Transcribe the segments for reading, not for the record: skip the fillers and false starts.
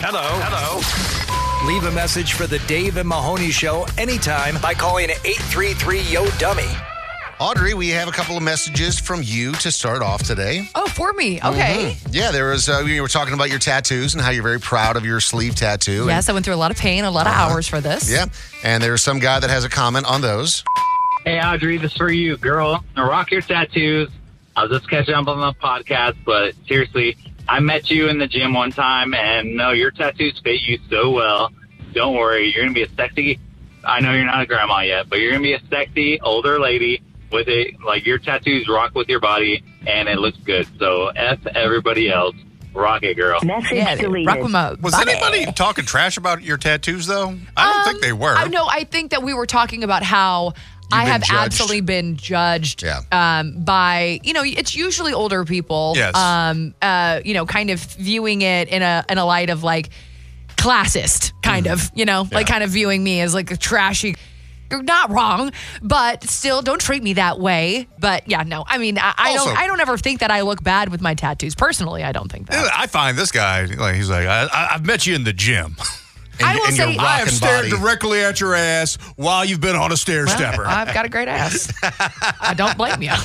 Hello. Leave a message for the Dave and Mahoney Show anytime by calling 833-YO-DUMMY. Audrey, we have a couple of messages from you to start off today. Oh, for me. Okay. Mm-hmm. Yeah, there was, you were talking about your tattoos and how you're very proud of your sleeve tattoo. Yes, I went through a lot of pain, a lot of hours for this. Yeah, and there's some guy that has a comment on those. Hey, Audrey, this is for you, girl. Rock your tattoos. I was just catching up on the podcast, but seriously, I met you in the gym one time, and no, your tattoos fit you so well. Don't worry, you're going to be a sexy, I know you're not a grandma yet, but you're going to be a sexy older lady with it. Like, your tattoos rock with your body, and it looks good. So, F everybody else. Rock it, girl. Message deleted. Rock with my Was body. anybody talking trash about your tattoos, though? I don't think they were. I think that we were talking about how I have judged. absolutely been judged by, it's usually older people. Yes. Kind of viewing it in a light of like classist, kind of, like kind of viewing me as like a trashy. You're not wrong, but still don't treat me that way. But yeah, no, I mean, I don't ever think that I look bad with my tattoos. Personally, I don't think that. I find this guy, he's like, I've met you in the gym. I will say, I have stared directly at your ass while you've been on a stair stepper. I've got a great ass. I don't blame you.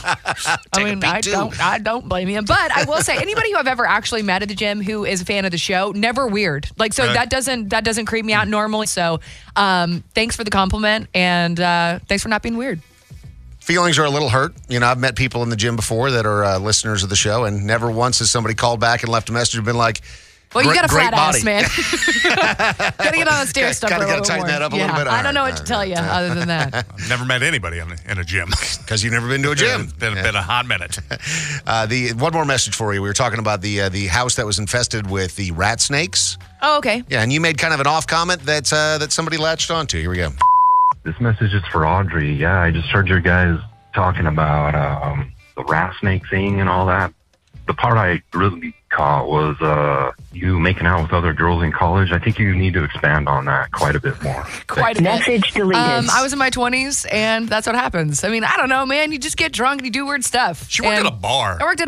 I don't blame you. But I will say, anybody who I've ever actually met at the gym who is a fan of the show, never weird. Like, so that doesn't creep me out normally. So, thanks for the compliment, and thanks for not being weird. Feelings are a little hurt. I've met people in the gym before that are listeners of the show, and never once has somebody called back and left a message and been like, well, you got a flat body. ass, man. Gotta get on the stair step. Gotta tighten that up a little bit. I don't know what to tell you other than that. I've never met anybody in a gym. Because you've never been to a gym. Been a hot minute. One more message for you. We were talking about the house that was infested with the rat snakes. Oh, okay. Yeah, and you made kind of an off comment that somebody latched onto. Here we go. This message is for Audrey. Yeah, I just heard your guys talking about the rat snake thing and all that. The part I really caught was you making out with other girls in college. I think you need to expand on that quite a bit more. Quite a bit. Message deleted. I was in my 20s, and that's what happens. I mean, I don't know, man. You just get drunk and you do weird stuff. She worked at a bar. I worked at